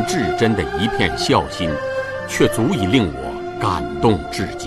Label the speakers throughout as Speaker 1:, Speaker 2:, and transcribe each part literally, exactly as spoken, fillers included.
Speaker 1: 至真的一片孝心，却足以令我感动至极。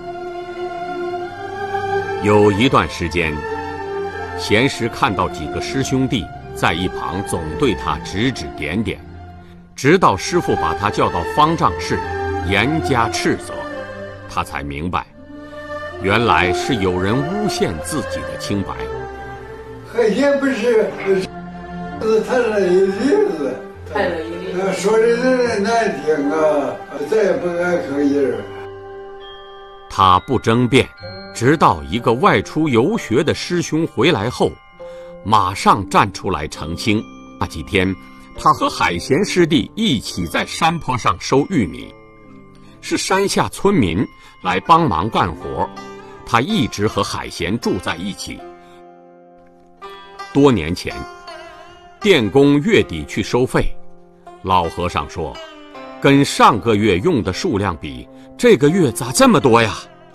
Speaker 1: 有一段时间，贤师看到几个师兄弟在一旁总对他指指点点，直到师父把他叫到方丈室严加斥责，他才明白，原来是有人诬陷自己的清白。
Speaker 2: 海鲜不是，是太乐意了，
Speaker 3: 太乐意了，
Speaker 2: 说的人难听啊，再也不敢吭音儿。
Speaker 1: 他不争辩，直到一个外出游学的师兄回来后，马上站出来澄清。那几天，他和海贤师弟一起在山坡上收玉米，是山下村民来帮忙干活，他一直和海贤住在一起。多年前，电工月底去收费，老和尚说，跟上个月用的数量比，这个月咋这么多呀？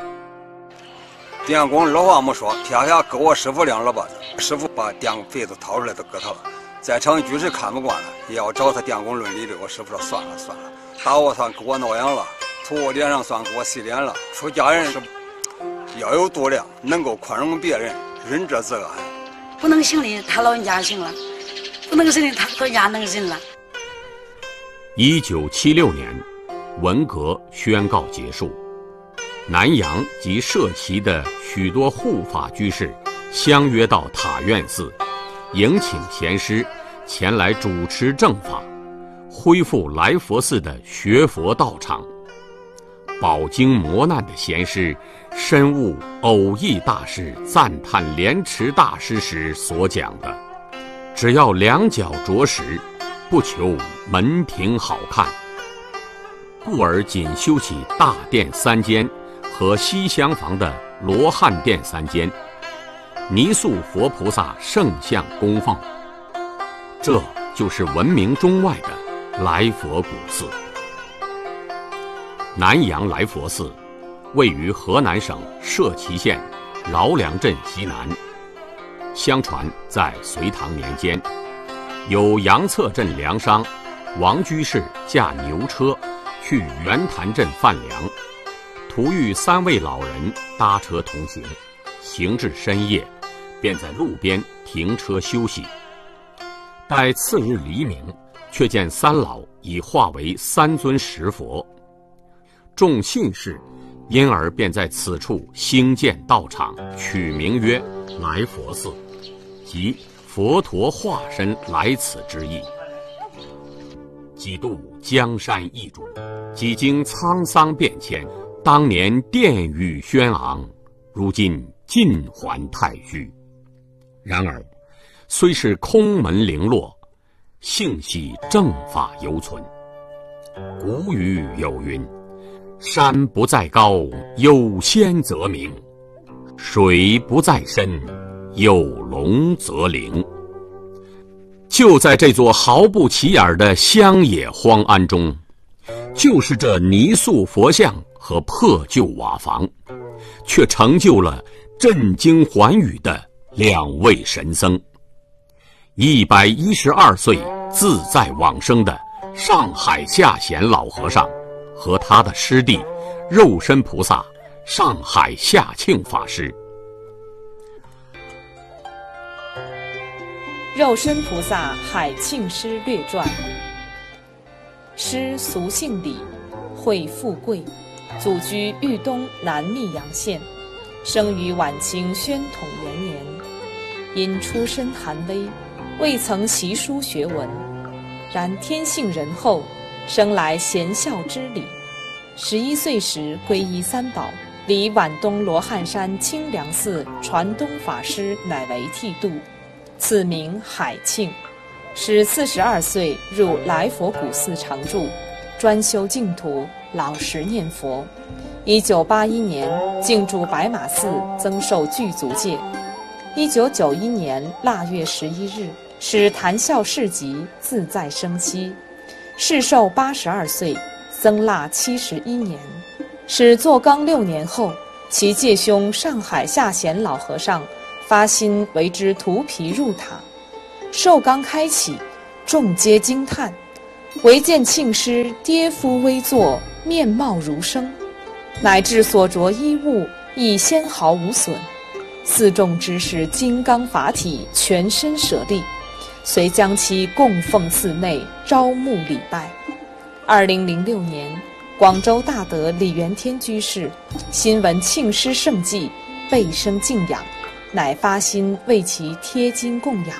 Speaker 4: 电工二话没说，撇下给我师傅两耳巴子，师傅把电费子掏出来都给他了。在场居士看不惯了，也要找他电工论理的。我师傅说算了算了，打我算给我挠痒了，吐我脸上算给我洗脸了。出家人是要有度量，能够宽容别人，仁者自安。
Speaker 3: 不能行的他老人家行了，不能行的他老人家能忍了。
Speaker 1: 一九七六年，文革宣告结束，南阳及社旗的许多护法居士相约到塔院寺，迎请贤师前来主持正法，恢复来佛寺的学佛道场。饱经磨难的贤师深悟偶益大师赞叹莲池大师时所讲的，只要两脚着实，不求门庭好看，故而仅修起大殿三间和西厢房的罗汉殿三间，泥塑佛菩萨圣像供奉，这就是闻名中外的来佛古寺。南阳来佛寺位于河南省社旗县饶梁镇西南。相传在隋唐年间，有杨策镇粮商王居士驾牛车去圆潭镇贩粮，途遇三位老人搭车同行，行至深夜，便在路边停车休息。待次日黎明，却见三老已化为三尊石佛。众信士因而便在此处兴建道场，取名曰来佛寺，即佛陀化身来此之意。几度江山易主，几经沧桑变迁，当年殿宇轩昂，如今尽还太虚。然而虽是空门零落，幸系正法犹存。古语有云，山不在高，有仙则名；水不在深，有龙则灵。就在这座毫不起眼的乡野荒庵中，就是这泥塑佛像和破旧瓦房，却成就了震惊寰宇的两位神僧。一百一十二岁自在往生的上海下贤老和尚和他的师弟肉身菩萨上海下庆法师。
Speaker 5: 肉身菩萨海庆师略传。师俗姓李，讳富贵，祖居豫东南密阳县，生于晚清宣统元年。因出身寒微，未曾习书学文，然天性仁厚，生来贤孝之理。十一岁时皈依三宝，离皖东罗汉山清凉寺传东法师乃为剃度，此名海庆。使四十二岁入来佛古寺常住，专修净土，老实念佛。一九八一年进驻白马寺，增受具足戒。一九九一年腊月十一日，使谈笑市集，自在生息，世寿八十二岁，僧腊七十一年。使做纲六年后，其介兄上海下贤老和尚发心为之涂皮入塔。寿纲开启，众皆惊叹， 唯见庆师跌夫微坐，面貌如生，乃至所着衣物亦纤毫无损。四众之士金刚法体，全身舍利，遂将其供奉寺内，招募礼拜。二零零六年，广州大德李元天居士新闻庆师圣迹，倍生敬仰，乃发心为其贴金供养。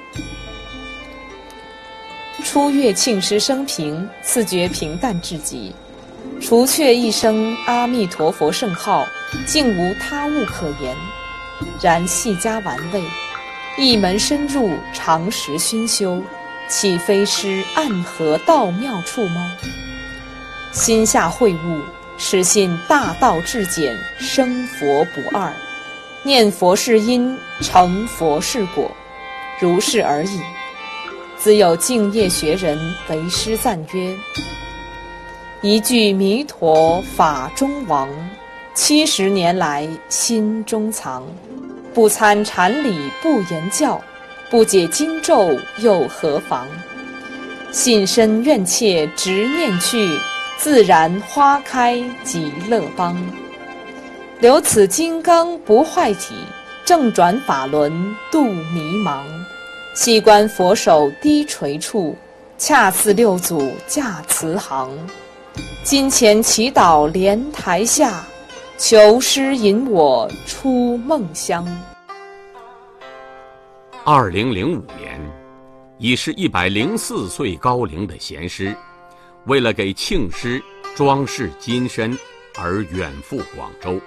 Speaker 5: 初阅庆师生平，自觉平淡至极，除却一声阿弥陀佛圣号，竟无他物可言。然细加玩味，一门深入，常识熏修，岂非师暗合道妙处吗？心下会悟，始信大道至简，生佛不二，念佛是因，成佛是果，如是而已。自有敬业学人为师赞曰：一句弥陀法中王，七十年来心中藏，不参禅理不言教，不解经咒又何妨？信身愿切直念去，自然花开极乐邦。留此金刚不坏体，正转法轮度迷茫。细观佛手低垂处，恰似六祖驾慈航。金钱祈祷莲台下，求师引我出梦乡。
Speaker 1: 二零零五年，已是一百零四岁高龄的贤师，为了给庆师装饰金身而远赴广州，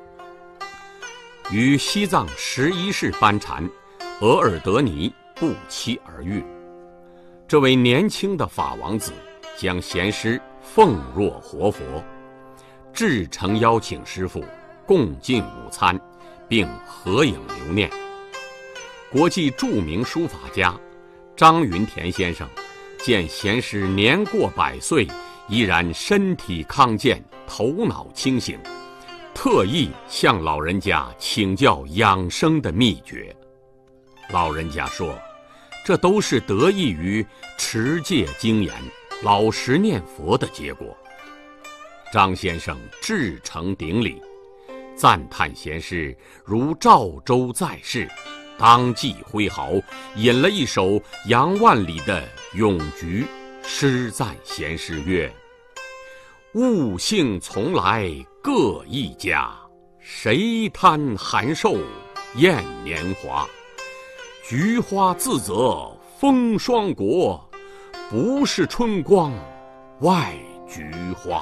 Speaker 1: 与西藏十一世班禅额尔德尼不期而遇。这位年轻的法王子将贤师奉若活佛，至诚邀请师父共进午餐，并合影留念。国际著名书法家张云田先生见贤师年过百岁，依然身体康健，头脑清醒，特意向老人家请教养生的秘诀。老人家说，这都是得益于持戒精严、老实念佛的结果。张先生至诚顶礼，赞叹贤师如赵州在世，当即挥毫引了一首杨万里的咏菊，诗赞贤师曰：物性从来各一家，谁贪寒瘦厌年华？菊花自责风霜国，不是春光外菊花。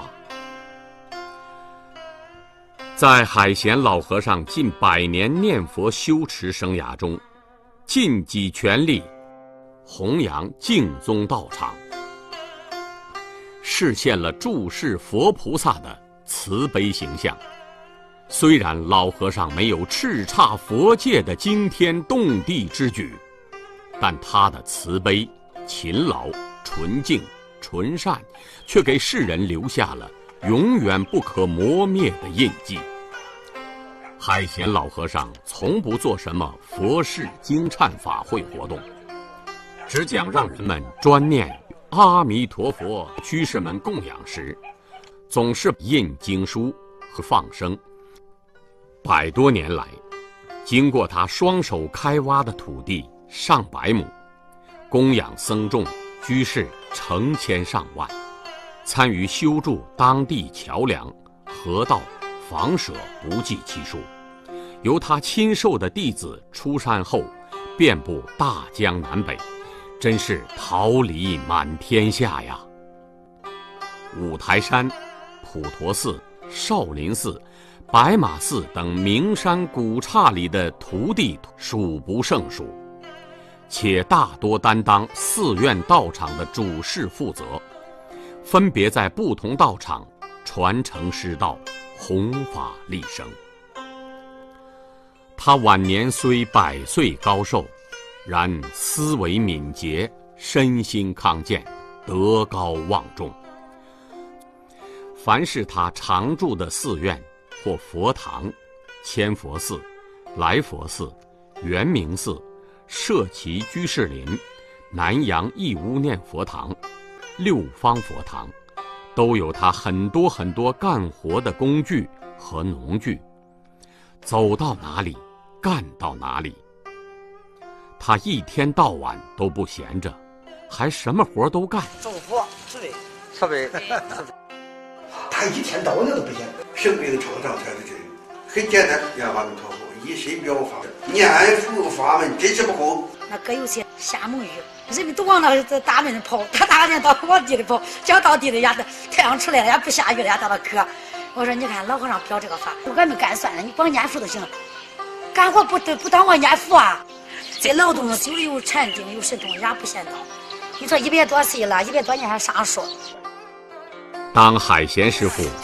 Speaker 1: 在海贤老和尚近百年念佛修持生涯中，尽己全力弘扬净宗道场，实现了注释佛菩萨的慈悲形象。虽然老和尚没有叱咤佛界的惊天动地之举，但他的慈悲、勤劳、纯净、纯善，却给世人留下了永远不可磨灭的印记。海贤老和尚从不做什么佛事经忏法会活动，只讲让人们专念阿弥陀佛。居士们供养时，总是印经书和放生。百多年来，经过他双手开挖的土地上百亩，供养僧众居士成千上万，参与修筑当地桥梁、河道、房舍不计其数。由他亲授的弟子出山后，遍布大江南北，真是桃李满天下呀！五台山、普陀寺、少林寺、白马寺等名山古刹里的徒弟数不胜数，且大多担当寺院道场的主事负责，分别在不同道场传承师道，弘法利生。他晚年虽百岁高寿，然思维敏捷，身心康健，德高望重。凡是他常住的寺院或佛堂，千佛寺、来佛寺、圆明寺、舍齐居士林、南阳义乌念佛堂、 六方佛堂，都有他很多很多干活的工具和农具，走到哪里干到哪里。他一天到晚都不闲着，还什么活都干。
Speaker 6: 走活，是的，特别。
Speaker 7: 他一天到晚都不闲。生病创伤才是这个，很简单，研发跟考核，一身表法，念佛法门，真是不空。
Speaker 3: 那搁有些下猛雨，人们都往那大门跑，他大人到往地里跑，只要到地里呀，太阳出来了，也不下雨了，也到了渴。我说你看老和尚表这个法，俺们干算了，你光念佛就行了，干活不不当我念佛啊。这劳动手里有禅定，有神通，也不嫌道。你说一百多岁了，一百多年还上树。
Speaker 1: 当海贤师傅